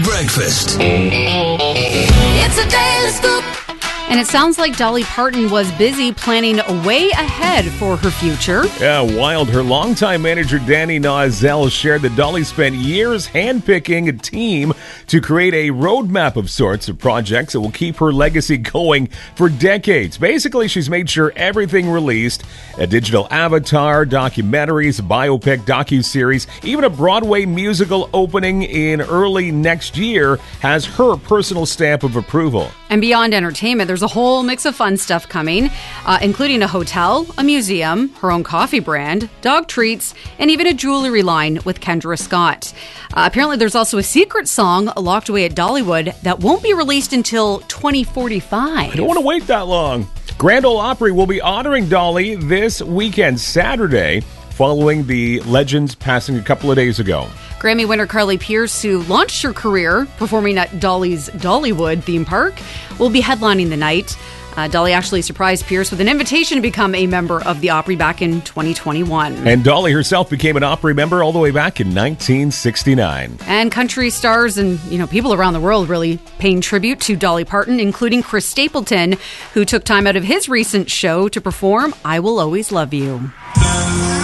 breakfast. It's a daily scoop. And it sounds like Dolly Parton was busy planning way ahead for her future. Yeah, wild. Her longtime manager, Danny Nozzell, shared that Dolly spent years handpicking a team to create a roadmap of sorts of projects that will keep her legacy going for decades. Basically, she's made sure everything released, a digital avatar, documentaries, a biopic, docuseries, even a Broadway musical opening in early next year, has her personal stamp of approval. And beyond entertainment, there's a whole mix of fun stuff coming, including a hotel, a museum, her own coffee brand, dog treats, and even a jewelry line with Kendra Scott. Apparently, there's also a secret song locked away at Dollywood that won't be released until 2045. I don't want to wait that long. Grand Ole Opry will be honoring Dolly this weekend, Saturday, following the legend's passing a couple of days ago. Grammy winner Carly Pearce, who launched her career performing at Dolly's Dollywood theme park, will be headlining the night. Dolly actually surprised Pearce with an invitation to become a member of the Opry back in 2021. And Dolly herself became an Opry member all the way back in 1969. And country stars and, people around the world really paying tribute to Dolly Parton, including Chris Stapleton, who took time out of his recent show to perform I Will Always Love You.